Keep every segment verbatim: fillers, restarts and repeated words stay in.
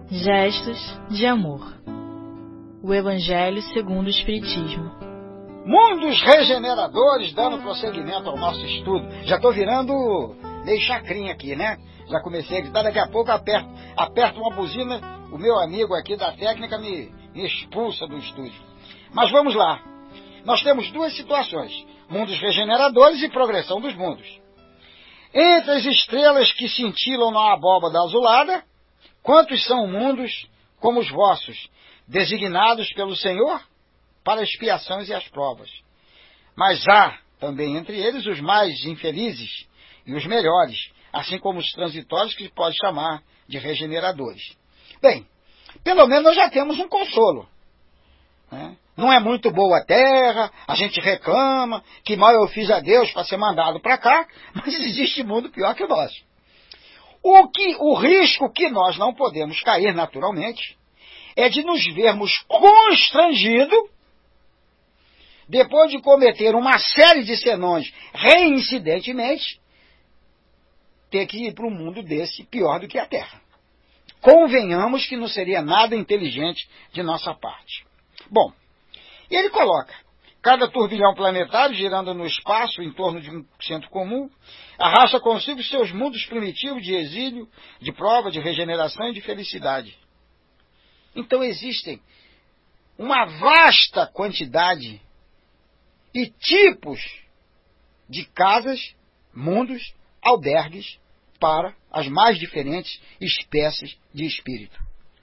Gestos de amor. O Evangelho segundo o Espiritismo. Mundos regeneradores, dando prosseguimento ao nosso estudo. Já estou virando meio chacrinha aqui, né? Já comecei a gritar, daqui a pouco aperto, aperto uma buzina, o meu amigo aqui da técnica me, me expulsa do estúdio. Mas vamos lá. Nós temos duas situações: mundos regeneradores e progressão dos mundos. Entre as estrelas que cintilam na abóbada azulada, quantos são mundos como os vossos, designados pelo Senhor para expiações e as provas? Mas há também entre eles os mais infelizes e os melhores, assim como os transitórios que se pode chamar de regeneradores. Bem, pelo menos nós já temos um consolo, né? Não é muito boa a terra, a gente reclama, que mal eu fiz a Deus para ser mandado para cá, mas existe mundo pior que o nosso. O, que, o risco que nós não podemos cair naturalmente é de nos vermos constrangidos, depois de cometer uma série de senões reincidentemente, ter que ir para um mundo desse pior do que a Terra. Convenhamos que não seria nada inteligente de nossa parte. Bom, e ele coloca: cada turbilhão planetário, girando no espaço em torno de um centro comum, arrasta consigo seus mundos primitivos de exílio, de prova, de regeneração e de felicidade. Então existem uma vasta quantidade e tipos de casas, mundos, albergues para as mais diferentes espécies de espírito.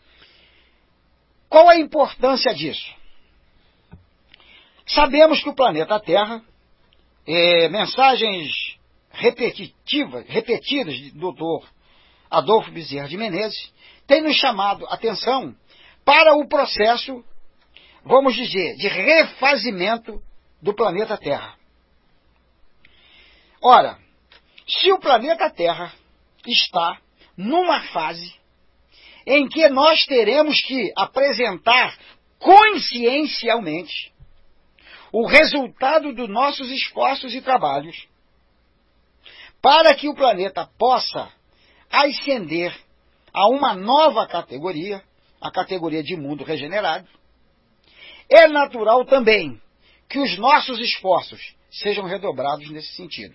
Qual a importância disso? Sabemos que o planeta Terra, é, mensagens repetitivas, repetidas do doutor Adolfo Bezerra de Menezes, tem nos chamado a atenção para o processo, vamos dizer, de refazimento do planeta Terra. Ora, se o planeta Terra está numa fase em que nós teremos que apresentar consciencialmente o resultado dos nossos esforços e trabalhos, para que o planeta possa ascender a uma nova categoria, a categoria de mundo regenerado, é natural também que os nossos esforços sejam redobrados nesse sentido.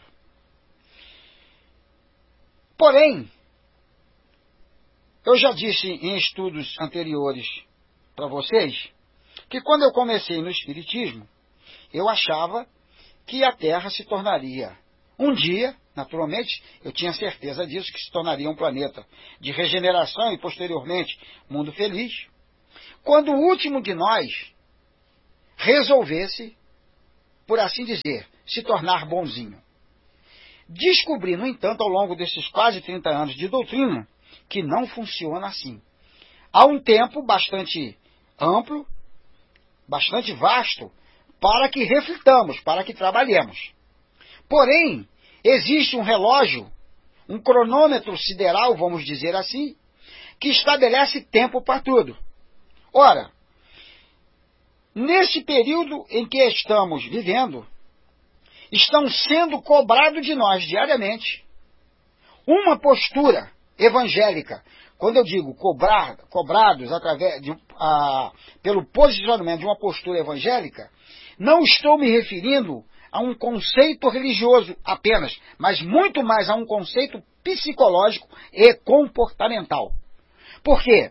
Porém, eu já disse em estudos anteriores para vocês que quando eu comecei no Espiritismo, eu achava que a Terra se tornaria, um dia, naturalmente, eu tinha certeza disso, que se tornaria um planeta de regeneração e, posteriormente, mundo feliz, quando o último de nós resolvesse, por assim dizer, se tornar bonzinho. Descobri, no entanto, ao longo desses quase trinta anos de doutrina, que não funciona assim. Há um tempo bastante amplo, bastante vasto, para que reflitamos, para que trabalhemos. Porém, existe um relógio, um cronômetro sideral, vamos dizer assim, que estabelece tempo para tudo. Ora, nesse período em que estamos vivendo, estão sendo cobrados de nós diariamente uma postura evangélica. Quando eu digo cobrar, cobrados através de, a, pelo posicionamento de uma postura evangélica, não estou me referindo a um conceito religioso apenas, mas muito mais a um conceito psicológico e comportamental. Por quê?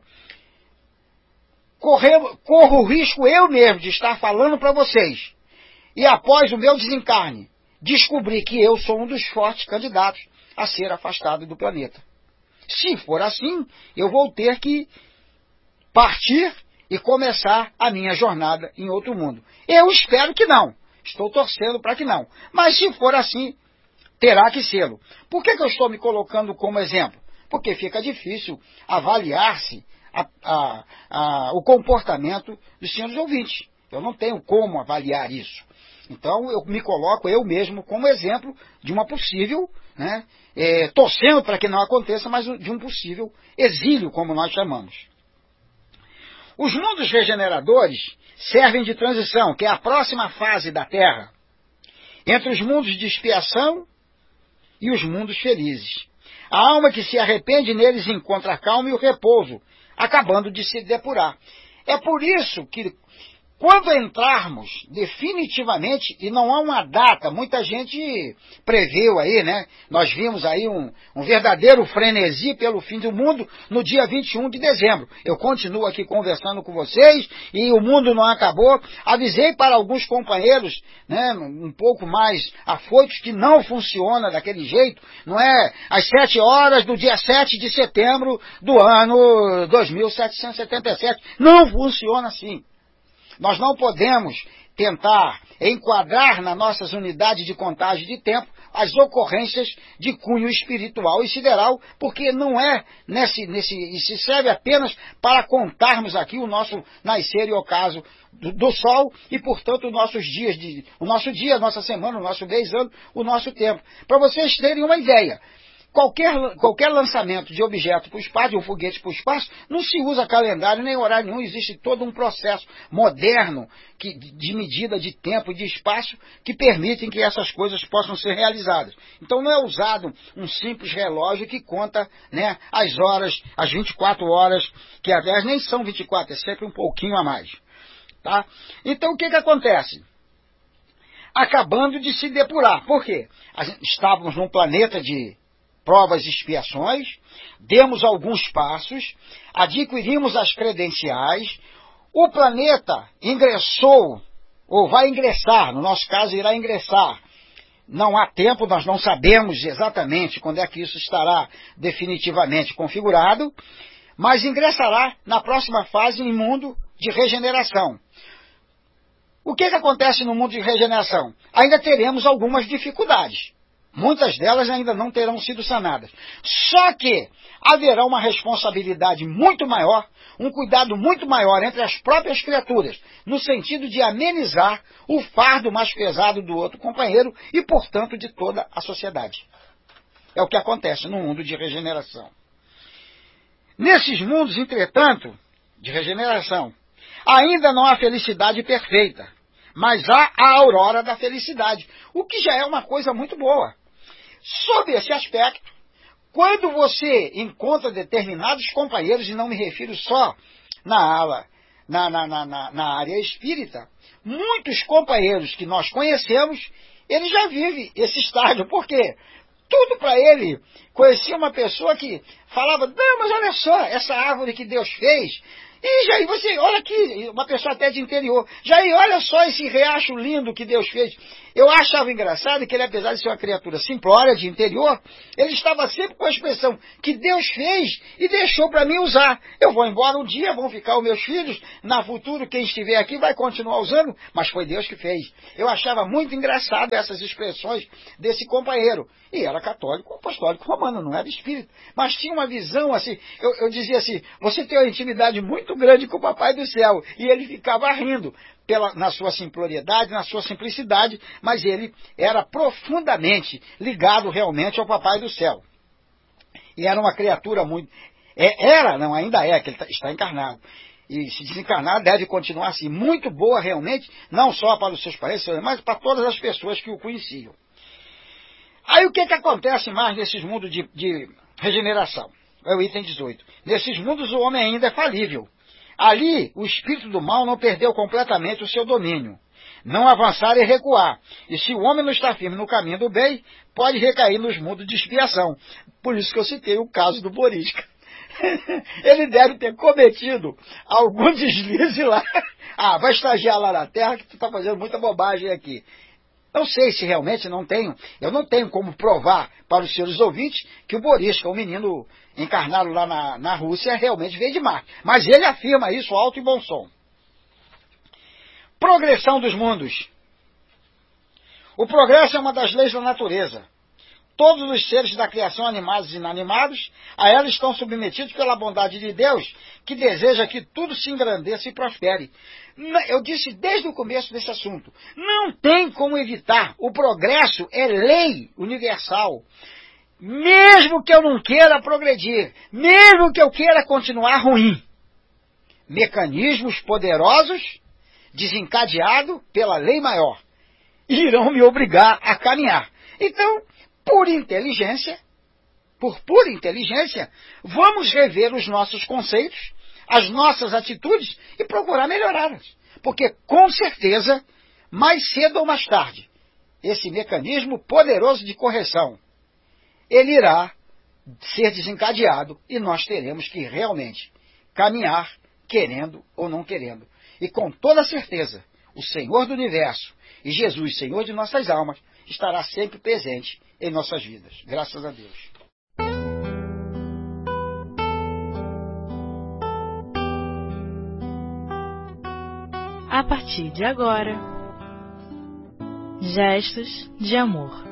Corro, corro o risco eu mesmo de estar falando para vocês, e após o meu desencarne, descobrir que eu sou um dos fortes candidatos a ser afastado do planeta. Se for assim, eu vou ter que partir e começar a minha jornada em outro mundo. Eu espero que não. Estou torcendo para que não. Mas se for assim, terá que sê-lo. Por que que eu estou me colocando como exemplo? Porque fica difícil avaliar-se a, a, a, o comportamento dos senhores ouvintes. Eu não tenho como avaliar isso. Então eu me coloco eu mesmo como exemplo de uma possível, né, é, torcendo para que não aconteça, mas de um possível exílio, como nós chamamos. Os mundos regeneradores servem de transição, que é a próxima fase da Terra, entre os mundos de expiação e os mundos felizes. A alma que se arrepende neles encontra a calma e o repouso, acabando de se depurar. É por isso que, quando entrarmos definitivamente, e não há uma data, muita gente previu aí, né? Nós vimos aí um, um verdadeiro frenesi pelo fim do mundo no dia vinte e um de dezembro. Eu continuo aqui conversando com vocês e o mundo não acabou. Avisei para alguns companheiros, né, um pouco mais afoitos, que não funciona daquele jeito. Não é às sete horas do dia sete de setembro do ano dois mil setecentos e setenta e sete. Não funciona assim. Nós não podemos tentar enquadrar nas nossas unidades de contagem de tempo as ocorrências de cunho espiritual e sideral, porque não é nesse, nesse, isso serve apenas para contarmos aqui o nosso nascer e ocaso do, do sol e, portanto, os nossos dias, de, o nosso dia, a nossa semana, o nosso mês, ano, o nosso tempo. Para vocês terem uma ideia, Qualquer, qualquer lançamento de objeto para o espaço, de um foguete para o espaço, não se usa calendário nem horário nenhum. Existe todo um processo moderno que, de medida de tempo e de espaço que permitem que essas coisas possam ser realizadas. Então não é usado um simples relógio que conta, né, as horas, as vinte e quatro horas, que aliás nem são vinte e quatro, é sempre um pouquinho a mais. Tá? Então o que, que acontece? Acabando de se depurar. Por quê? A gente, estávamos num planeta de provas e expiações, demos alguns passos, adquirimos as credenciais, o planeta ingressou, ou vai ingressar, no nosso caso irá ingressar. Não há tempo, nós não sabemos exatamente quando é que isso estará definitivamente configurado, mas ingressará na próxima fase em mundo de regeneração. O que, que acontece no mundo de regeneração? Ainda teremos algumas dificuldades. Muitas delas ainda não terão sido sanadas. Só que haverá uma responsabilidade muito maior, um cuidado muito maior entre as próprias criaturas, no sentido de amenizar o fardo mais pesado do outro companheiro e, portanto, de toda a sociedade. É o que acontece no mundo de regeneração. Nesses mundos, entretanto, de regeneração, ainda não há felicidade perfeita, mas há a aurora da felicidade, o que já é uma coisa muito boa. Sob esse aspecto, quando você encontra determinados companheiros, e não me refiro só na ala, na, na, na, na, na área espírita, muitos companheiros que nós conhecemos, ele já vive esse estágio. Por quê? Tudo para ele. Conhecia uma pessoa que falava, não, mas olha só, essa árvore que Deus fez. E Jair, você, olha aqui, uma pessoa até de interior, Jair, olha só esse riacho lindo que Deus fez. Eu achava engraçado que ele, apesar de ser uma criatura simplória de interior, ele estava sempre com a expressão que Deus fez e deixou para mim usar. Eu vou embora um dia, vão ficar os meus filhos, na futuro quem estiver aqui vai continuar usando, mas foi Deus que fez. Eu achava muito engraçado essas expressões desse companheiro. E era católico, apostólico romano, não era espírita. Mas tinha uma visão assim, eu, eu dizia assim, você tem uma intimidade muito grande com o Papai do Céu. E ele ficava rindo pela, na sua simploriedade, na sua simplicidade, mas ele era profundamente ligado realmente ao Papai do Céu. E era uma criatura muito... É, era, não, ainda é, que ele está encarnado. E se desencarnar deve continuar assim, muito boa realmente, não só para os seus parentes, mas para todas as pessoas que o conheciam. Aí o que, que acontece mais nesses mundos de, de regeneração? É o item dezoito. Nesses mundos o homem ainda é falível. Ali o espírito do mal não perdeu completamente o seu domínio. Não avançar e recuar. E se o homem não está firme no caminho do bem, pode recair nos mundos de expiação. Por isso que eu citei o caso do Borisca. Ele deve ter cometido algum deslize lá. Ah, vai estagiar lá na Terra que tu está fazendo muita bobagem aqui. Não sei se realmente não tenho, eu não tenho como provar para os senhores ouvintes que o Borisca, o menino encarnado lá na, na Rússia, realmente veio de Marte. Mas ele afirma isso alto e bom som. Progressão dos mundos. O progresso é uma das leis da natureza. Todos os seres da criação, animados e inanimados, a ela estão submetidos pela bondade de Deus, que deseja que tudo se engrandeça e prospere. Eu disse desde o começo desse assunto, não tem como evitar, o progresso é lei universal. Mesmo que eu não queira progredir, mesmo que eu queira continuar ruim, mecanismos poderosos, desencadeados pela lei maior, irão me obrigar a caminhar. Então, por inteligência, por pura inteligência, vamos rever os nossos conceitos, as nossas atitudes e procurar melhorá-las. Porque, com certeza, mais cedo ou mais tarde, esse mecanismo poderoso de correção, ele irá ser desencadeado e nós teremos que realmente caminhar, querendo ou não querendo. E com toda certeza, o Senhor do Universo e Jesus, Senhor de nossas almas, estará sempre presente em nossas vidas. Graças a Deus. A partir de agora, gestos de amor.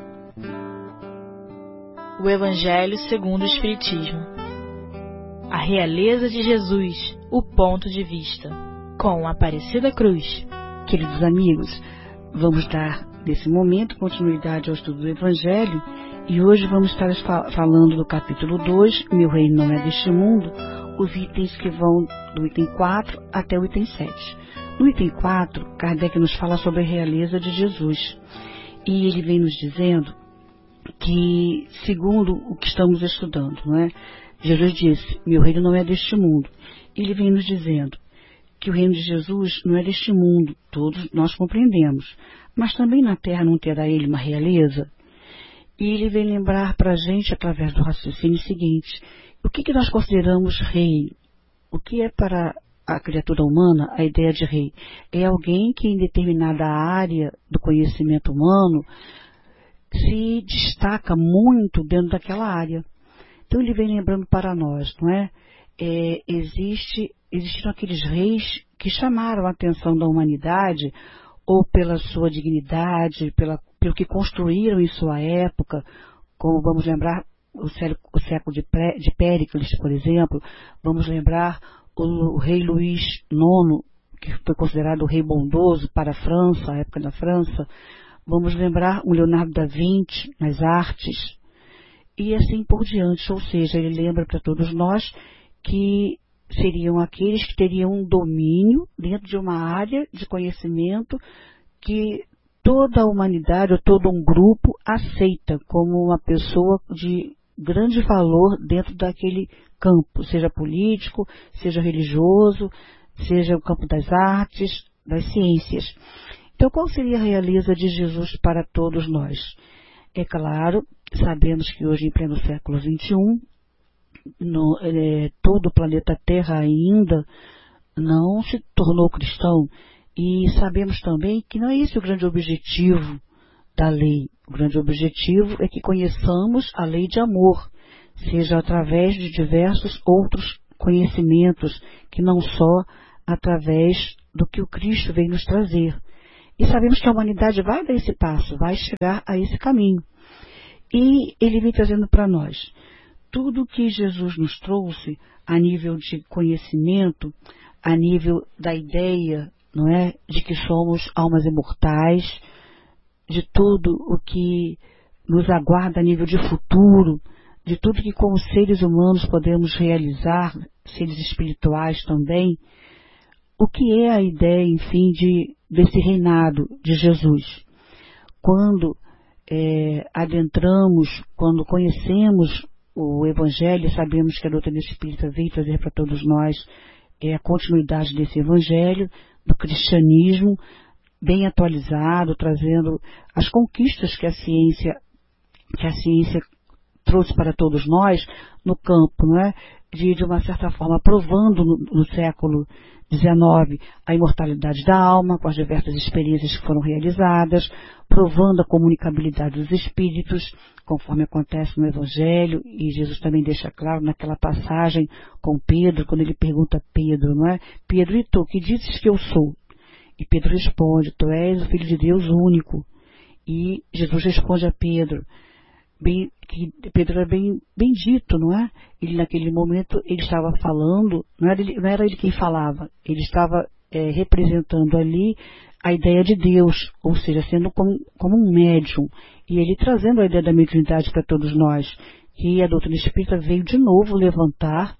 O Evangelho segundo o Espiritismo. A realeza de Jesus, o ponto de vista, com Aparecida Cruz. Queridos amigos, vamos dar nesse momento continuidade ao estudo do Evangelho e hoje vamos estar falando do capítulo dois, Meu Reino Não É Deste Mundo, os itens que vão do item quatro até o item sete. No item quatro, Kardec nos fala sobre a realeza de Jesus. E ele vem nos dizendo que, segundo o que estamos estudando, não é? Jesus disse, meu reino não é deste mundo. Ele vem nos dizendo que o reino de Jesus não é deste mundo, todos nós compreendemos. Mas também na terra não terá ele uma realeza? E ele vem lembrar para a gente, através do raciocínio seguinte, o que, que nós consideramos rei? O que é para a criatura humana, a ideia de rei? É alguém que em determinada área do conhecimento humano se destaca muito dentro daquela área. Então ele vem lembrando para nós, não é? é existe, existiram aqueles reis que chamaram a atenção da humanidade, ou pela sua dignidade, pela, pelo que construíram em sua época, como vamos lembrar o século, o século de, de Péricles, por exemplo, vamos lembrar o rei Luís nono, que foi considerado o rei bondoso para a França, a época da França. Vamos lembrar o Leonardo da Vinci nas artes, e assim por diante. Ou seja, ele lembra para todos nós que seriam aqueles que teriam um domínio dentro de uma área de conhecimento que toda a humanidade ou todo um grupo aceita como uma pessoa de grande valor dentro daquele campo, seja político, seja religioso, seja o campo das artes, das ciências. Então, qual seria a realeza de Jesus para todos nós? É claro, sabemos que hoje, em pleno século vinte e um, no, é, todo o planeta Terra ainda não se tornou cristão, e sabemos também que não é esse o grande objetivo da lei. O grande objetivo é que conheçamos a lei de amor, seja através de diversos outros conhecimentos, que não só através do que o Cristo veio nos trazer. E sabemos que a humanidade vai dar esse passo, vai chegar a esse caminho. E ele vem trazendo para nós tudo que Jesus nos trouxe a nível de conhecimento, a nível da ideia, não é, de que somos almas imortais, de tudo o que nos aguarda a nível de futuro, de tudo que como seres humanos podemos realizar, seres espirituais também. O que é a ideia, enfim, de, desse reinado de Jesus? Quando é, adentramos, quando conhecemos o Evangelho, sabemos que a doutrina espírita veio trazer para todos nós é, a continuidade desse Evangelho, do cristianismo, bem atualizado, trazendo as conquistas que a ciência, que a ciência trouxe para todos nós no campo, não é? De, de uma certa forma, provando no, no século dezenove a imortalidade da alma, com as diversas experiências que foram realizadas, provando a comunicabilidade dos espíritos, conforme acontece no Evangelho, e Jesus também deixa claro naquela passagem com Pedro, quando ele pergunta a Pedro, não é? Pedro, e tu, que dizes que eu sou? E Pedro responde, tu és o Filho de Deus único. E Jesus responde a Pedro, bem, que Pedro era bem, bem dito, não é? Ele naquele momento, ele estava falando, não era ele, não era ele quem falava, ele estava é, representando ali a ideia de Deus, ou seja, sendo como, como um médium, e ele trazendo a ideia da mediunidade para todos nós, que a doutrina espírita veio de novo levantar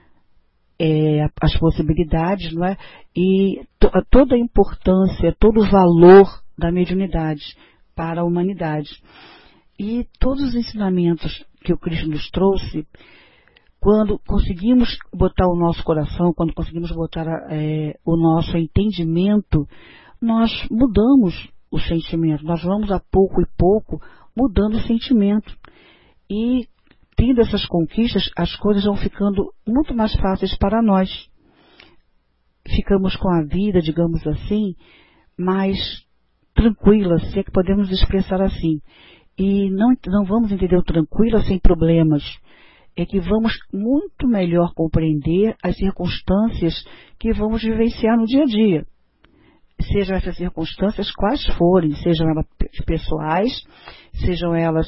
é, as possibilidades, não é? E to, toda a importância, todo o valor da mediunidade para a humanidade. E todos os ensinamentos que o Cristo nos trouxe quando conseguimos botar o nosso coração, quando conseguimos botar é, o nosso entendimento, nós mudamos o sentimento. Nós vamos a pouco e pouco mudando o sentimento. E tendo essas conquistas, as coisas vão ficando muito mais fáceis para nós. Ficamos com a vida, digamos assim, mais tranquila, se é que podemos expressar assim. E não, não vamos entender o tranquila sem problemas. É que vamos muito melhor compreender as circunstâncias que vamos vivenciar no dia a dia. Sejam essas circunstâncias quais forem, sejam elas pessoais, sejam elas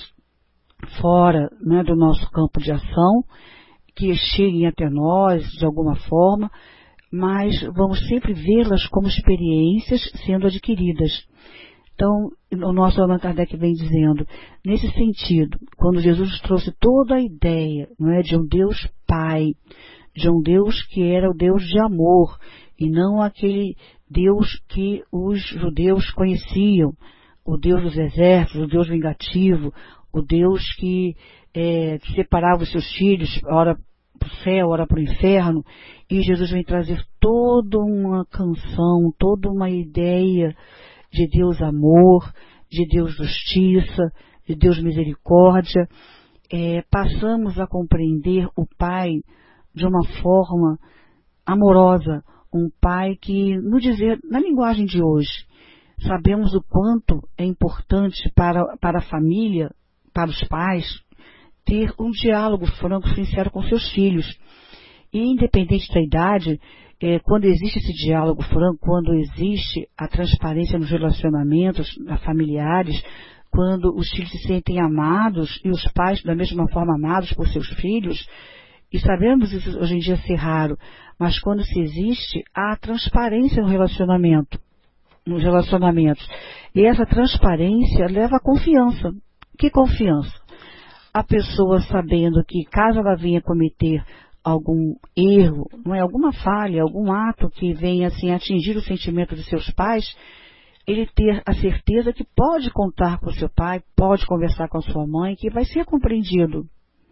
fora, né, do nosso campo de ação, que cheguem até nós de alguma forma, mas vamos sempre vê-las como experiências sendo adquiridas. Então, o nosso Allan Kardec vem dizendo, nesse sentido, quando Jesus trouxe toda a ideia, não é, de um Deus Pai, de um Deus que era o Deus de amor, e não aquele Deus que os judeus conheciam, o Deus dos exércitos, o Deus vingativo, o Deus que é, separava os seus filhos, ora para o céu, ora para o inferno, e Jesus vem trazer toda uma canção, toda uma ideia de Deus amor, de Deus justiça, de Deus misericórdia. É, passamos a compreender o Pai de uma forma amorosa, um Pai que, no dizer, na linguagem de hoje, sabemos o quanto é importante para, para a família, para os pais, ter um diálogo franco e sincero com seus filhos. E independente da idade, é, quando existe esse diálogo franco, quando existe a transparência nos relacionamentos familiares, quando os filhos se sentem amados e os pais da mesma forma amados por seus filhos, e sabemos isso hoje em dia ser raro, mas quando se existe a transparência no relacionamento, nos relacionamentos. E essa transparência leva à confiança. Que confiança? A pessoa sabendo que caso ela venha cometer algum erro, não é, alguma falha, algum ato que venha assim atingir o sentimento de seus pais, ele ter a certeza que pode contar com o seu pai, pode conversar com a sua mãe, que vai ser compreendido,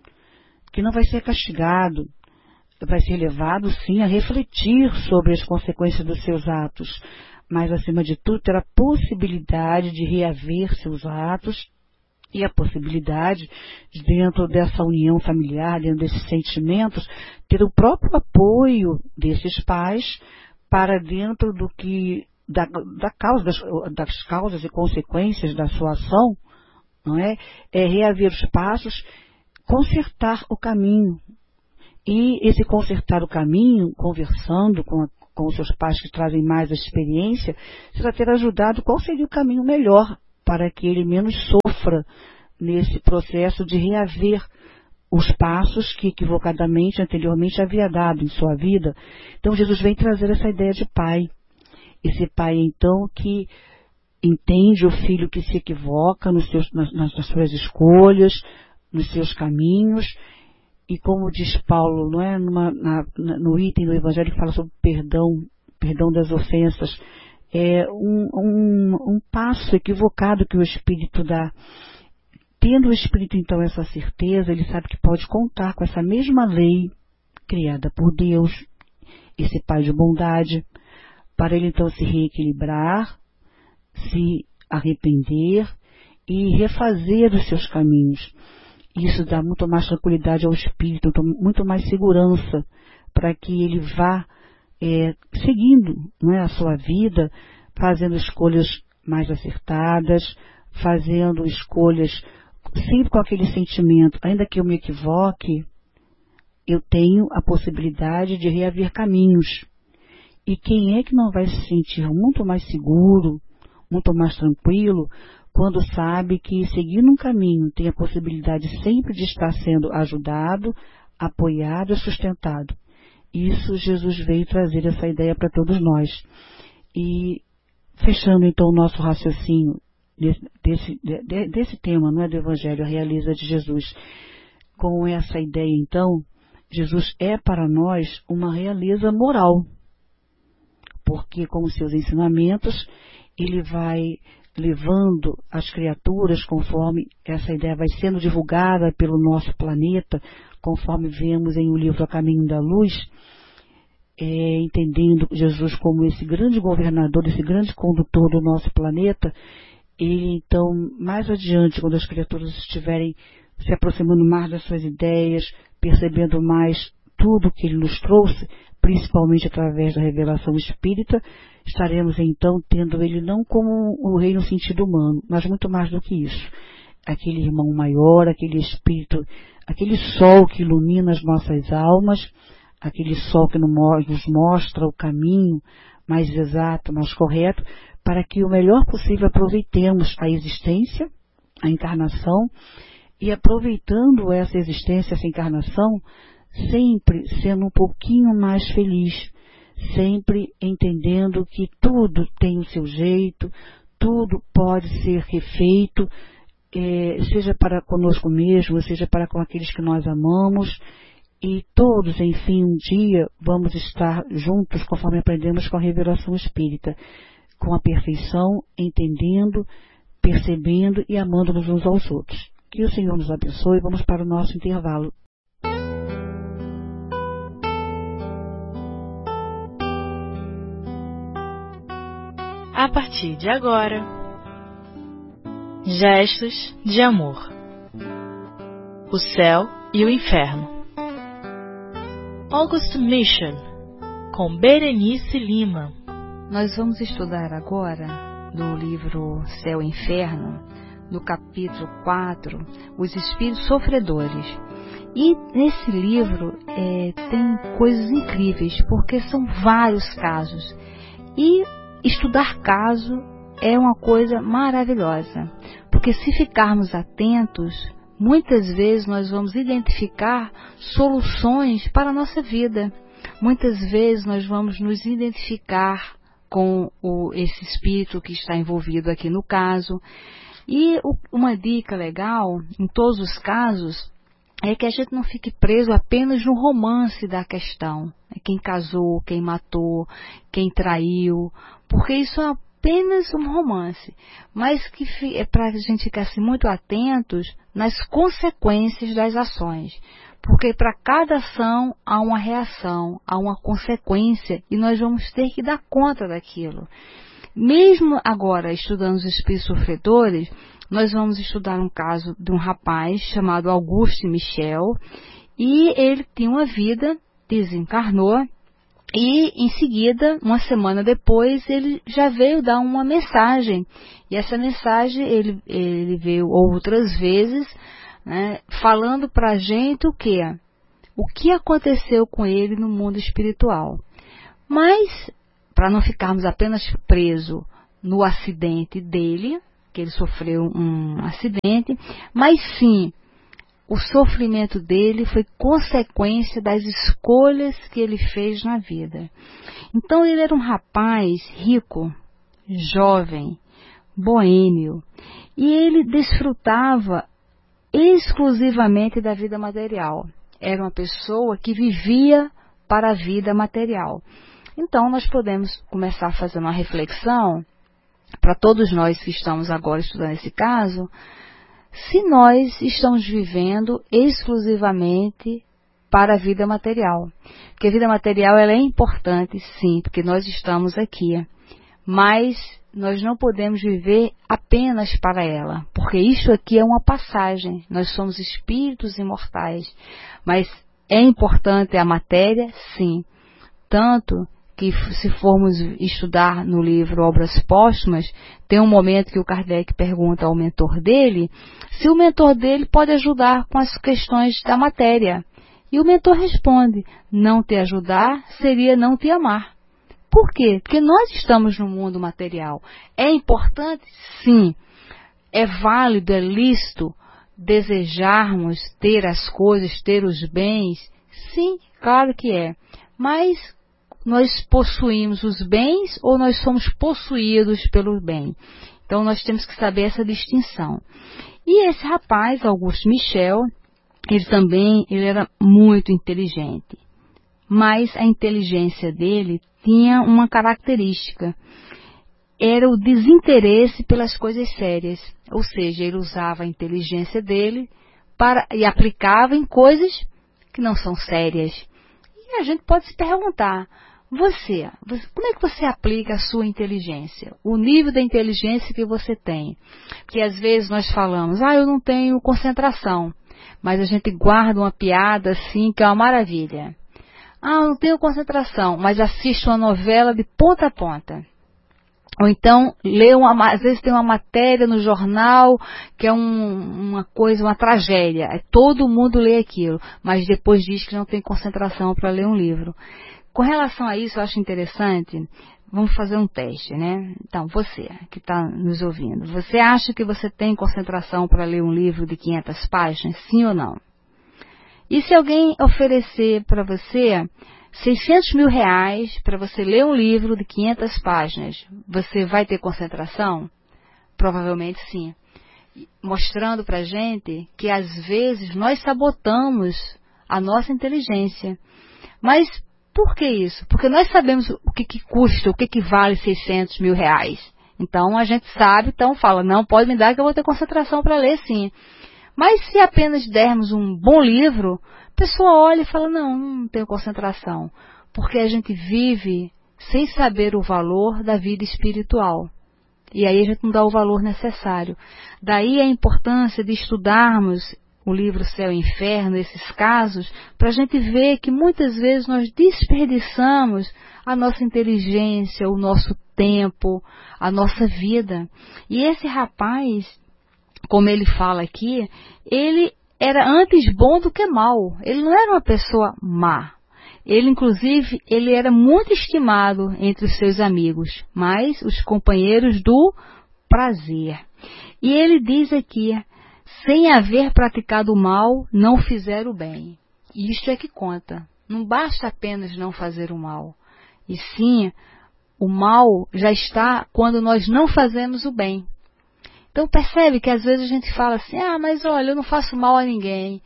que não vai ser castigado, vai ser levado sim a refletir sobre as consequências dos seus atos, mas acima de tudo ter a possibilidade de reaver seus atos e a possibilidade de, dentro dessa união familiar, dentro desses sentimentos, ter o próprio apoio desses pais para dentro do que da, da causa, das, das causas e consequências da sua ação, não é? É reaver os passos, consertar o caminho. E esse consertar o caminho, conversando com, a, com os seus pais que trazem mais a experiência, você vai ter ajudado qual seria o caminho melhor para que ele menos sofra nesse processo de reaver os passos que equivocadamente, anteriormente, havia dado em sua vida. Então, Jesus vem trazer essa ideia de pai. Esse pai, então, que entende o filho que se equivoca nos seus, nas, nas suas escolhas, nos seus caminhos, e como diz Paulo, não é, Numa, na, no item do Evangelho que fala sobre perdão, perdão das ofensas, é um, um, um passo equivocado que o Espírito dá. Tendo o Espírito, então, essa certeza, ele sabe que pode contar com essa mesma lei criada por Deus, esse Pai de bondade, para ele, então, se reequilibrar, se arrepender e refazer os seus caminhos. Isso dá muito mais tranquilidade ao Espírito, muito mais segurança para que ele vá é, seguindo, não é, a sua vida, fazendo escolhas mais acertadas, fazendo escolhas sempre com aquele sentimento, ainda que eu me equivoque, eu tenho a possibilidade de reaver caminhos. E quem é que não vai se sentir muito mais seguro, muito mais tranquilo, quando sabe que seguindo um caminho tem a possibilidade sempre de estar sendo ajudado, apoiado e sustentado. Isso Jesus veio trazer essa ideia para todos nós. E fechando então o nosso raciocínio desse, desse, de, desse tema, não é, do Evangelho, a realeza de Jesus, com essa ideia então, Jesus é para nós uma realeza moral, porque com os seus ensinamentos ele vai levando as criaturas, conforme essa ideia vai sendo divulgada pelo nosso planeta, conforme vemos em o livro A Caminho da Luz, é, entendendo Jesus como esse grande governador, esse grande condutor do nosso planeta, ele então, mais adiante, quando as criaturas estiverem se aproximando mais das suas ideias, percebendo mais tudo que ele nos trouxe, principalmente através da revelação espírita, estaremos então tendo ele não como o rei no sentido humano, mas muito mais do que isso. Aquele irmão maior, aquele espírito, aquele sol que ilumina as nossas almas, aquele sol que nos mostra o caminho mais exato, mais correto, para que o melhor possível aproveitemos a existência, a encarnação, e aproveitando essa existência, essa encarnação, sempre sendo um pouquinho mais feliz, sempre entendendo que tudo tem o seu jeito, tudo pode ser refeito, é, seja para conosco mesmo, seja para com aqueles que nós amamos, e todos, enfim, um dia vamos estar juntos, conforme aprendemos com a revelação espírita, com a perfeição, entendendo, percebendo e amando-nos uns aos outros. Que o Senhor nos abençoe. Vamos para o nosso intervalo. A partir de agora, gestos de amor. O céu e o inferno. August Mission, com Berenice Lima. Nós vamos estudar agora, no livro Céu e Inferno, no capítulo quatro, os espíritos sofredores. E nesse livro é, tem coisas incríveis, porque são vários casos. E estudar caso é uma coisa maravilhosa, porque se ficarmos atentos, muitas vezes nós vamos identificar soluções para a nossa vida. Muitas vezes nós vamos nos identificar com o, esse espírito que está envolvido aqui no caso. E o, uma dica legal, em todos os casos, é que a gente não fique preso apenas no romance da questão. Quem casou, quem matou, quem traiu, porque isso é apenas um romance. Mas que é para a gente ficar assim, muito atentos nas consequências das ações. Porque para cada ação há uma reação, há uma consequência, e nós vamos ter que dar conta daquilo. Mesmo agora, estudando os espíritos sofredores, nós vamos estudar um caso de um rapaz chamado Auguste Michel, e ele tinha uma vida, desencarnou, e em seguida, uma semana depois, ele já veio dar uma mensagem. E essa mensagem ele, ele veio outras vezes, né, falando para a gente o que? O que aconteceu com ele no mundo espiritual. Mas, para não ficarmos apenas presos no acidente dele, que ele sofreu um acidente, mas sim, o sofrimento dele foi consequência das escolhas que ele fez na vida. Então ele era um rapaz rico, jovem, boêmio, e ele desfrutava exclusivamente da vida material. Era uma pessoa que vivia para a vida material. Então nós podemos começar a fazer uma reflexão, para todos nós que estamos agora estudando esse caso, se nós estamos vivendo exclusivamente para a vida material. Porque a vida material ela é importante, sim, porque nós estamos aqui. Mas nós não podemos viver apenas para ela, porque isso aqui é uma passagem. Nós somos espíritos imortais. Mas é importante a matéria, sim. Tanto que se formos estudar no livro Obras Póstumas, tem um momento que o Kardec pergunta ao mentor dele se o mentor dele pode ajudar com as questões da matéria. E o mentor responde, não te ajudar seria não te amar. Por quê? Porque nós estamos no mundo material. É importante? Sim. É válido, é lícito desejarmos ter as coisas, ter os bens? Sim, claro que é. Mas nós possuímos os bens ou nós somos possuídos pelo bem? Então nós temos que saber essa distinção. E esse rapaz, Auguste Michel, ele também ele era muito inteligente. Mas a inteligência dele tinha uma característica. Era o desinteresse pelas coisas sérias. Ou seja, ele usava a inteligência dele para, e aplicava em coisas que não são sérias. E a gente pode se perguntar, você, você, como é que você aplica a sua inteligência? O nível da inteligência que você tem. Porque às vezes nós falamos, ah, eu não tenho concentração. Mas a gente guarda uma piada assim, que é uma maravilha. Ah, eu não tenho concentração, mas assisto uma novela de ponta a ponta. Ou então, lê uma, às vezes tem uma matéria no jornal que é um, uma coisa, uma tragédia. Todo mundo lê aquilo, mas depois diz que não tem concentração para ler um livro. Com relação a isso, eu acho interessante, vamos fazer um teste, né? Então, você que está nos ouvindo, você acha que você tem concentração para ler um livro de quinhentas páginas, sim ou não? E se alguém oferecer para você seiscentos mil reais para você ler um livro de quinhentas páginas, você vai ter concentração? Provavelmente sim. Mostrando para a gente que às vezes nós sabotamos a nossa inteligência. Mas por que isso? Porque nós sabemos o que, que custa, o que, que vale seiscentos mil reais. Então a gente sabe, então fala, não, pode me dar que eu vou ter concentração para ler sim. Mas se apenas dermos um bom livro, a pessoa olha e fala, não, não tenho concentração. Porque a gente vive sem saber o valor da vida espiritual. E aí a gente não dá o valor necessário. Daí a importância de estudarmos o livro Céu e Inferno, esses casos, para a gente ver que muitas vezes nós desperdiçamos a nossa inteligência, o nosso tempo, a nossa vida. E esse rapaz, como ele fala aqui, ele era antes bom do que mal. Ele não era uma pessoa má. Ele, inclusive, ele era muito estimado entre os seus amigos, mas os companheiros do prazer. E ele diz aqui, sem haver praticado o mal, não fizer o bem. E isto é que conta. Não basta apenas não fazer o mal. E sim, o mal já está quando nós não fazemos o bem. Então percebe que às vezes a gente fala assim, ah, mas olha, eu não faço mal a ninguém.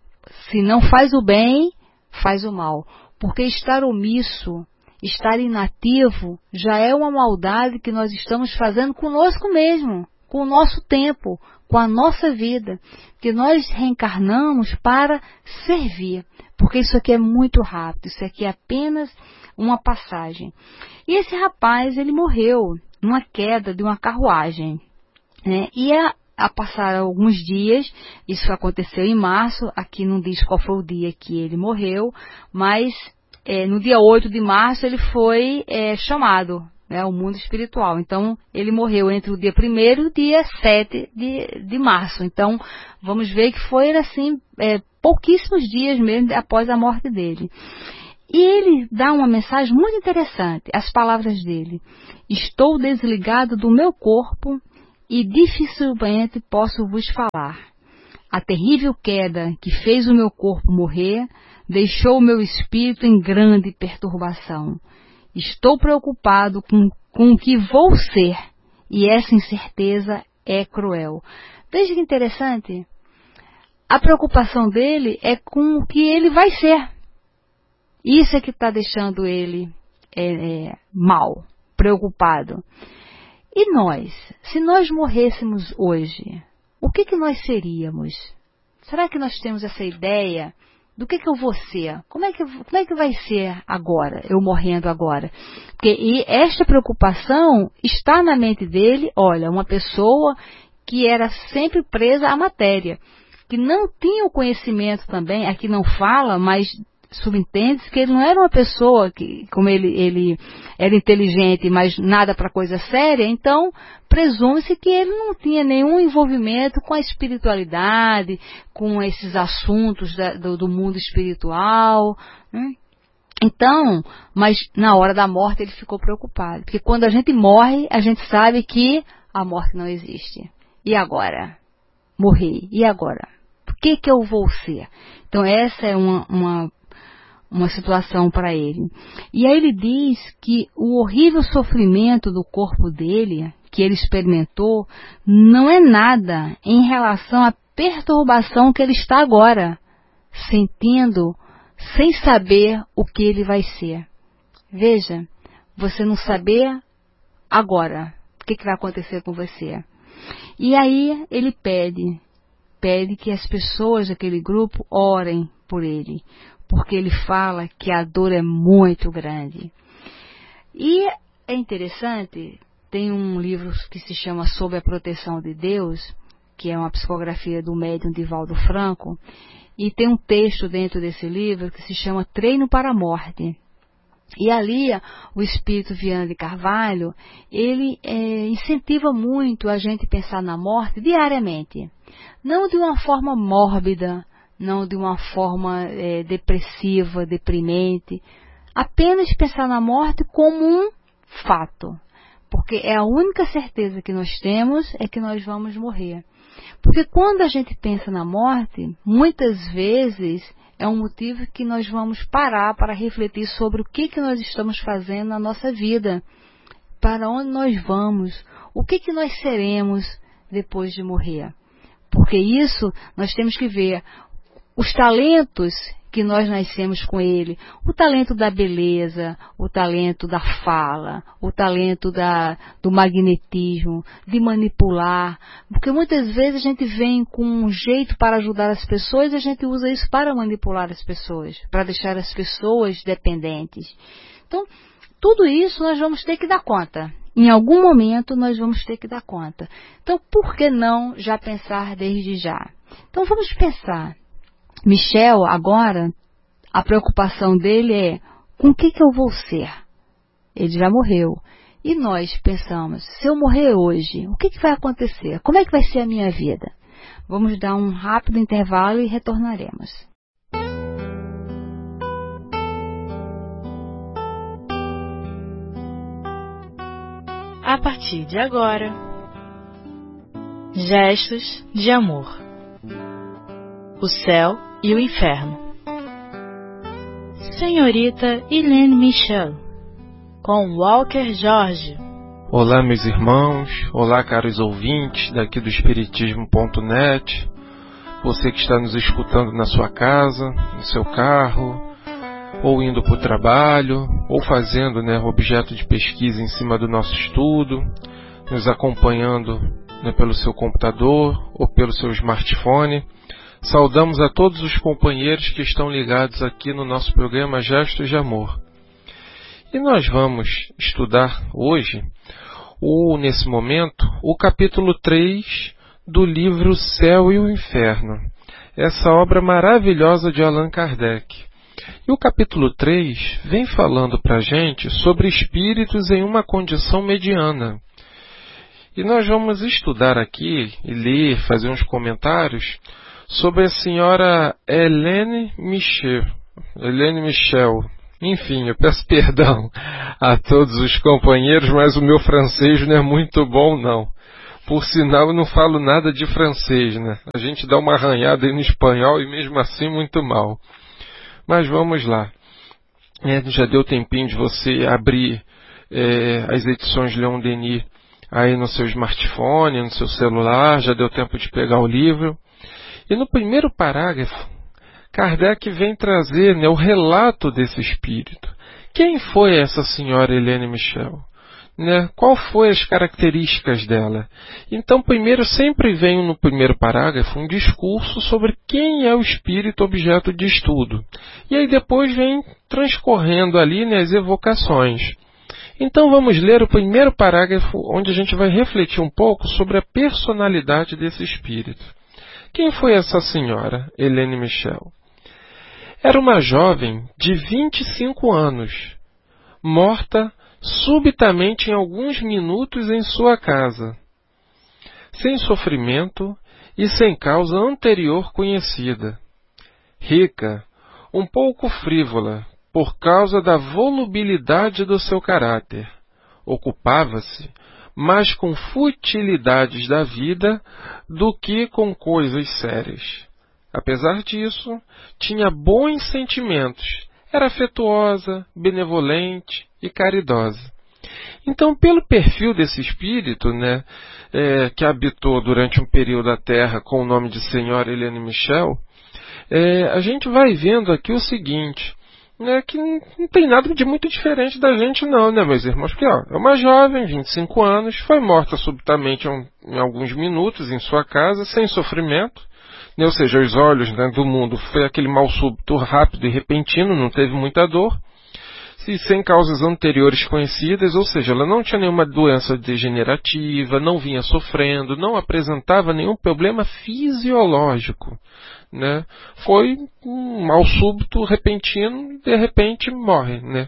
Se não faz o bem, faz o mal. Porque estar omisso, estar inativo, já é uma maldade que nós estamos fazendo conosco mesmo, com o nosso tempo, com a nossa vida. Que nós reencarnamos para servir. Porque isso aqui é muito rápido, isso aqui é apenas uma passagem. E esse rapaz, ele morreu numa queda de uma carruagem. É, e a, a passar alguns dias, isso aconteceu em março, aqui não diz qual foi o dia que ele morreu, mas é, no dia oito de março ele foi é, chamado, né, ao mundo espiritual. Então ele morreu entre o dia primeiro e o dia sete de, de março. Então vamos ver que foi assim, é, pouquíssimos dias mesmo após a morte dele. E ele dá uma mensagem muito interessante, as palavras dele: estou desligado do meu corpo e dificilmente posso vos falar. A terrível queda que fez o meu corpo morrer deixou o meu espírito em grande perturbação. Estou preocupado com, com o que vou ser, e essa incerteza é cruel. Veja que interessante. A preocupação dele é com o que ele vai ser. Isso é que está deixando ele é, é, mal, preocupado. E nós, se nós morrêssemos hoje, o que, que nós seríamos? Será que nós temos essa ideia do que, que eu vou ser? Como é que, como é que vai ser agora, eu morrendo agora? Porque e esta preocupação está na mente dele, olha, uma pessoa que era sempre presa à matéria, que não tinha o conhecimento também, aqui não fala, mas subentende-se que ele não era uma pessoa que, como ele, ele era inteligente, mas nada para coisa séria, então presume-se que ele não tinha nenhum envolvimento com a espiritualidade, com esses assuntos da, do, do mundo espiritual, né? Então, mas na hora da morte ele ficou preocupado, porque quando a gente morre, a gente sabe que a morte não existe. E agora? Morri. E agora? O que que eu vou ser? Então essa é uma, uma uma situação para ele. E aí ele diz que o horrível sofrimento do corpo dele, que ele experimentou, não é nada em relação à perturbação que ele está agora, sentindo, sem saber o que ele vai ser. Veja, você não saber agora o que, que vai acontecer com você. E aí ele pede, pede que as pessoas daquele grupo orem por ele, porque ele fala que a dor é muito grande. E é interessante, tem um livro que se chama Sob a Proteção de Deus, que é uma psicografia do médium Divaldo Franco, e tem um texto dentro desse livro que se chama Treino para a Morte. E ali, o espírito Viana de Carvalho, ele é, incentiva muito a gente pensar na morte diariamente. Não de uma forma mórbida, não de uma forma é, depressiva, deprimente. Apenas pensar na morte como um fato. Porque é a única certeza que nós temos é que nós vamos morrer. Porque quando a gente pensa na morte, muitas vezes é um motivo que nós vamos parar para refletir sobre o que, que nós estamos fazendo na nossa vida, para onde nós vamos, o que, que nós seremos depois de morrer. Porque isso nós temos que ver os talentos que nós nascemos com ele, o talento da beleza, o talento da fala, o talento da, do magnetismo, de manipular, porque muitas vezes a gente vem com um jeito para ajudar as pessoas e a gente usa isso para manipular as pessoas, para deixar as pessoas dependentes. Então, tudo isso nós vamos ter que dar conta. Em algum momento nós vamos ter que dar conta. Então, por que não já pensar desde já? Então, vamos pensar. Michel, agora, a preocupação dele é, com o que, que eu vou ser? Ele já morreu. E nós pensamos, se eu morrer hoje, o que, que vai acontecer? Como é que vai ser a minha vida? Vamos dar um rápido intervalo e retornaremos. A partir de agora, gestos de amor. O céu e o inferno. Senhorita Helene Michel, com Walker Jorge. Olá, meus irmãos. Olá, caros ouvintes daqui do Espiritismo ponto net. Você que está nos escutando na sua casa, no seu carro, ou indo para o trabalho, ou fazendo, né, objeto de pesquisa em cima do nosso estudo, nos acompanhando, né, pelo seu computador ou pelo seu smartphone. Saudamos a todos os companheiros que estão ligados aqui no nosso programa Gestos de Amor. E nós vamos estudar hoje, ou nesse momento, o capítulo três do livro Céu e o Inferno, essa obra maravilhosa de Allan Kardec. E o capítulo três vem falando para a gente sobre espíritos em uma condição mediana. E nós vamos estudar aqui e ler, fazer uns comentários sobre a senhora Helene Michel. Helene Michel. Enfim, eu peço perdão a todos os companheiros, mas o meu francês não é muito bom, não. Por sinal, eu não falo nada de francês, né? A gente dá uma arranhada aí no espanhol e mesmo assim muito mal. Mas vamos lá. É, já deu tempinho de você abrir é, as edições Leon Denis aí no seu smartphone, no seu celular, já deu tempo de pegar o livro. E no primeiro parágrafo, Kardec vem trazer, né, o relato desse espírito. Quem foi essa senhora Helene Michel? Né? Qual foi as características dela? Então, primeiro, sempre vem no primeiro parágrafo um discurso sobre quem é o espírito objeto de estudo. E aí depois vem transcorrendo ali, né, as evocações. Então vamos ler o primeiro parágrafo, onde a gente vai refletir um pouco sobre a personalidade desse espírito. Quem foi essa senhora, Helene Michel? Era uma jovem de vinte e cinco anos, morta subitamente em alguns minutos em sua casa, sem sofrimento e sem causa anterior conhecida. Rica, um pouco frívola, por causa da volubilidade do seu caráter, ocupava-se mais com futilidades da vida do que com coisas sérias. Apesar disso, tinha bons sentimentos, era afetuosa, benevolente e caridosa. Então, pelo perfil desse espírito, né, é, que habitou durante um período a Terra com o nome de Senhora Helene Michel, é, a gente vai vendo aqui o seguinte, né, que não, não tem nada de muito diferente da gente não, né, meus irmãos? Porque, ó, é uma jovem, vinte e cinco anos, foi morta subitamente em, em alguns minutos em sua casa, sem sofrimento, ou seja, os olhos, né, do mundo, foi aquele mal súbito rápido e repentino, não teve muita dor, e sem causas anteriores conhecidas, ou seja, ela não tinha nenhuma doença degenerativa, não vinha sofrendo, não apresentava nenhum problema fisiológico, né? Foi um mal súbito, repentino, e de repente morre, né?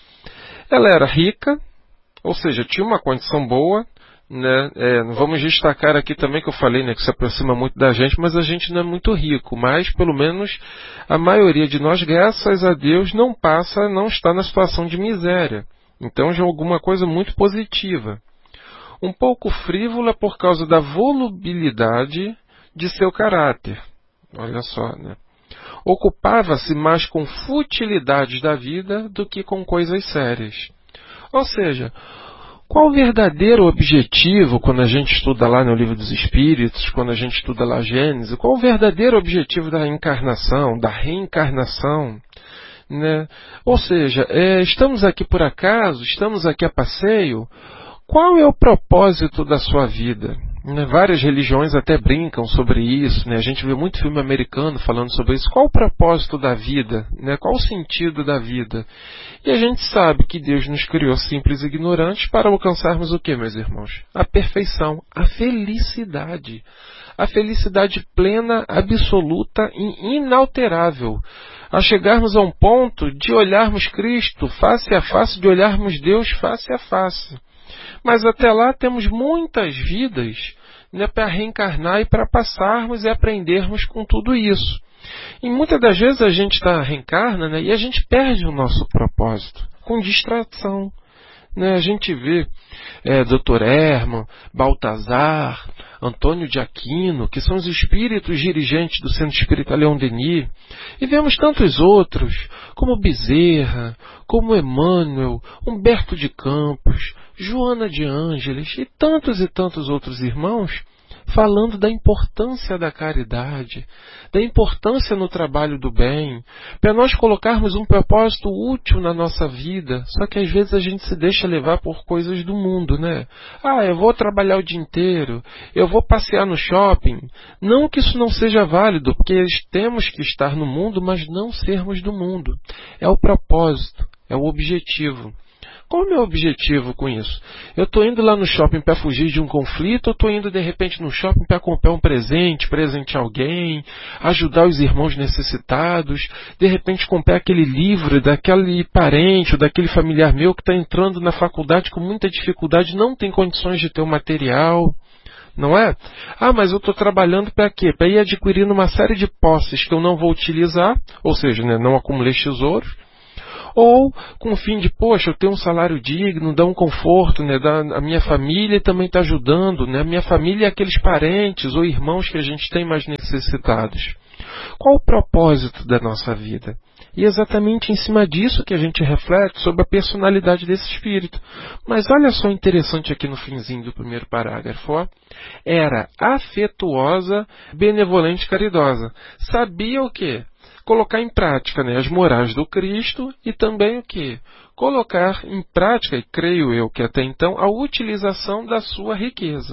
Ela era rica, ou seja, tinha uma condição boa, né? É, vamos destacar aqui também que eu falei, né, que se aproxima muito da gente, mas a gente não é muito rico, mas pelo menos a maioria de nós, graças a Deus, não passa, não está na situação de miséria. Então já é alguma coisa muito positiva. Um pouco frívola por causa da volubilidade de seu caráter. Olha só, né? Ocupava-se mais com futilidades da vida do que com coisas sérias. Ou seja, qual o verdadeiro objetivo, quando a gente estuda lá no Livro dos Espíritos, quando a gente estuda lá Gênesis, qual o verdadeiro objetivo da encarnação, da reencarnação? Né? Ou seja, é, estamos aqui por acaso, estamos aqui a passeio, qual é o propósito da sua vida? Né? Várias religiões até brincam sobre isso, né? A gente vê muito filme americano falando sobre isso. Qual o propósito da vida? Né? Qual o sentido da vida? E a gente sabe que Deus nos criou simples e ignorantes para alcançarmos o que, meus irmãos? A perfeição, a felicidade. A felicidade plena, absoluta e inalterável. A chegarmos a um ponto de olharmos Cristo face a face, de olharmos Deus face a face. Mas até lá temos muitas vidas, né, para reencarnar e para passarmos e aprendermos com tudo isso. E muitas das vezes a gente tá, reencarna, né, e a gente perde o nosso propósito com distração. Né? A gente vê é, doutor Herman, Baltazar, Antônio de Aquino, que são os espíritos dirigentes do Centro Espírita Leon Denis, e vemos tantos outros, como Bezerra, como Emmanuel, Humberto de Campos, Joana de Ângeles e tantos e tantos outros irmãos, falando da importância da caridade, da importância no trabalho do bem, para nós colocarmos um propósito útil na nossa vida, só que às vezes a gente se deixa levar por coisas do mundo, né? Ah, eu vou trabalhar o dia inteiro, eu vou passear no shopping. Não que isso não seja válido, porque temos que estar no mundo, mas não sermos do mundo. É o propósito, é o objetivo. Qual é o meu objetivo com isso? Eu estou indo lá no shopping para fugir de um conflito, ou estou indo de repente no shopping para comprar um presente, presentear alguém, ajudar os irmãos necessitados, de repente comprar aquele livro daquele parente ou daquele familiar meu que está entrando na faculdade com muita dificuldade, não tem condições de ter o material, não é? Ah, mas eu estou trabalhando para quê? Para ir adquirindo uma série de posses que eu não vou utilizar, ou seja, né, não acumulei tesouros, ou com o fim de, poxa, eu tenho um salário digno, dá um conforto, né, da, a minha família também está ajudando, né, a minha família é aqueles parentes ou irmãos que a gente tem mais necessitados. Qual o propósito da nossa vida? E é exatamente em cima disso que a gente reflete sobre a personalidade desse espírito. Mas olha só interessante aqui no finzinho do primeiro parágrafo. Ó. Era afetuosa, benevolente e caridosa. Sabia o quê? Colocar em prática, né, as morais do Cristo e também o quê? Colocar em prática, e creio eu que até então, a utilização da sua riqueza.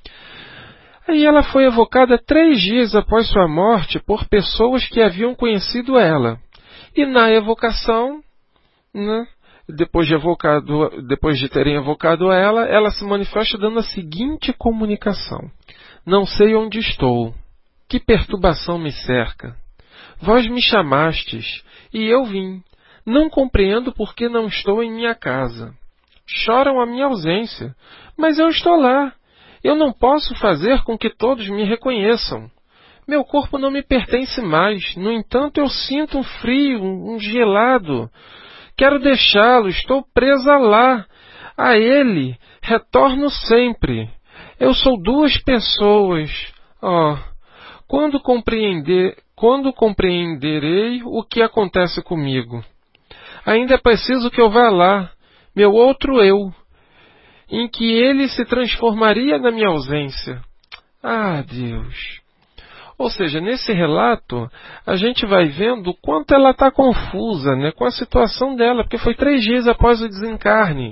Aí ela foi evocada três dias após sua morte por pessoas que haviam conhecido ela. E na evocação, né, depois, de evocado, depois de terem evocado ela, ela se manifesta dando a seguinte comunicação. Não sei onde estou. Que perturbação me cerca. Vós me chamastes, e eu vim. Não compreendo por que não estou em minha casa. Choram a minha ausência, mas eu estou lá. Eu não posso fazer com que todos me reconheçam. Meu corpo não me pertence mais. No entanto, eu sinto um frio, um gelado. Quero deixá-lo, estou presa lá. A ele retorno sempre. Eu sou duas pessoas. Oh, quando compreender... Quando compreenderei o que acontece comigo? Ainda é preciso que eu vá lá, meu outro eu, em que ele se transformaria na minha ausência. Ah, Deus! Ou seja, nesse relato, a gente vai vendo o quanto ela está confusa, né, com a situação dela, porque foi três dias após o desencarne.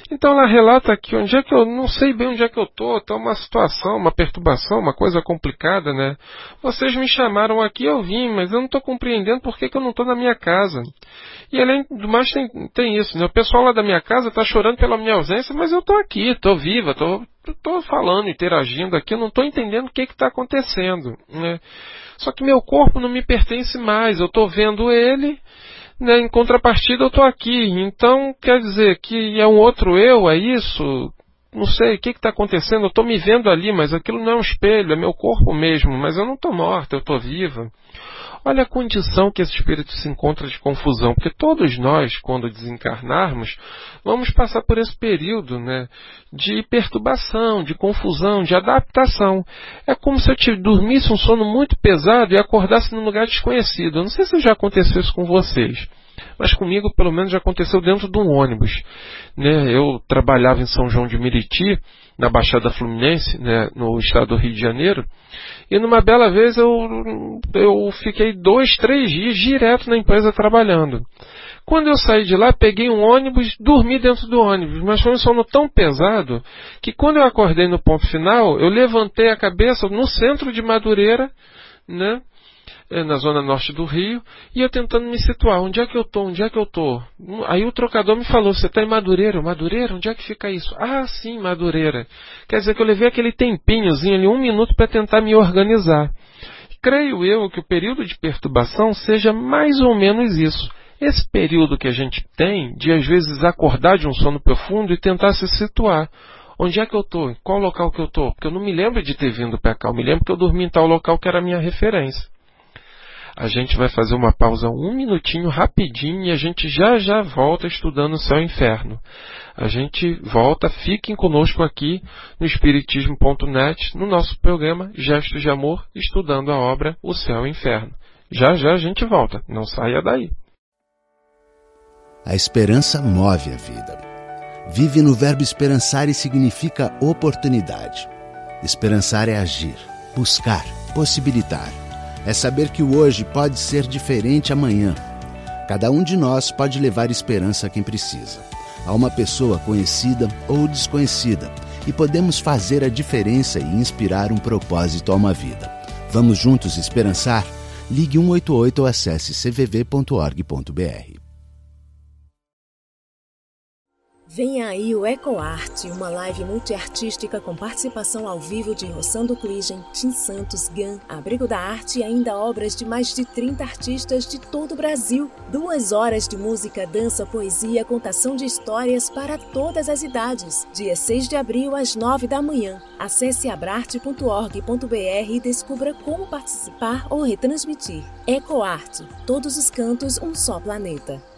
Então ela relata aqui onde é que eu não sei bem onde é que eu estou, está uma situação, uma perturbação, uma coisa complicada, né? Vocês me chamaram aqui, eu vim, mas eu não estou compreendendo por que, que eu não estou na minha casa. E além do mais tem, tem isso, né? O pessoal lá da minha casa está chorando pela minha ausência, mas eu estou aqui, estou viva, estou falando, interagindo aqui, eu não estou entendendo o que está acontecendo, né? Só que meu corpo não me pertence mais, eu estou vendo ele, né, em contrapartida eu estou aqui, então quer dizer que é um outro eu, é isso? Não sei, o que está acontecendo? Eu estou me vendo ali, mas aquilo não é um espelho, é meu corpo mesmo, mas eu não estou morta, eu estou viva. Olha a condição que esse espírito se encontra de confusão, porque todos nós, quando desencarnarmos, vamos passar por esse período, né, de perturbação, de confusão, de adaptação. É como se eu te dormisse um sono muito pesado e acordasse num lugar desconhecido. Eu não sei se já aconteceu isso com vocês, mas comigo pelo menos já aconteceu dentro de um ônibus, né? Eu trabalhava em São João de Meriti, na Baixada Fluminense, né, no estado do Rio de Janeiro, e numa bela vez eu, eu fiquei dois, três dias direto na empresa trabalhando. Quando eu saí de lá, peguei um ônibus, dormi dentro do ônibus, mas foi um sono tão pesado que quando eu acordei no ponto final, eu levantei a cabeça no centro de Madureira, né, na zona norte do Rio, e eu tentando me situar, onde é que eu estou, onde é que eu estou? Aí o trocador me falou, você está em Madureira? Madureira? Onde é que fica isso? Ah, sim, Madureira. Quer dizer que eu levei aquele tempinhozinho ali, um minuto para tentar me organizar. Creio eu que o período de perturbação seja mais ou menos isso. Esse período que a gente tem de às vezes acordar de um sono profundo e tentar se situar. Onde é que eu estou? Em qual local que eu estou? Porque eu não me lembro de ter vindo para cá, eu me lembro que eu dormi em tal local que era a minha referência. A gente vai fazer uma pausa um minutinho, rapidinho, e a gente já já volta estudando o Céu e Inferno. A gente volta, fiquem conosco aqui no Espiritismo ponto net, no nosso programa Gestos de Amor, estudando a obra O Céu e Inferno. Já já a gente volta, não saia daí. A esperança move a vida. Vive no verbo esperançar e significa oportunidade. Esperançar é agir, buscar, possibilitar. É saber que o hoje pode ser diferente amanhã. Cada um de nós pode levar esperança a quem precisa, a uma pessoa conhecida ou desconhecida, e podemos fazer a diferença e inspirar um propósito a uma vida. Vamos juntos esperançar? Ligue um oito oito ou acesse c v v ponto org ponto b r. Venha aí o EcoArte, uma live multiartística com participação ao vivo de Rossando Cligem, Tim Santos, Gan, Abrigo da Arte e ainda obras de mais de trinta artistas de todo o Brasil. Duas horas de música, dança, poesia, contação de histórias para todas as idades. Dia seis de abril, às nove da manhã. Acesse abrarte ponto org ponto b r e descubra como participar ou retransmitir. EcoArte, todos os cantos, um só planeta.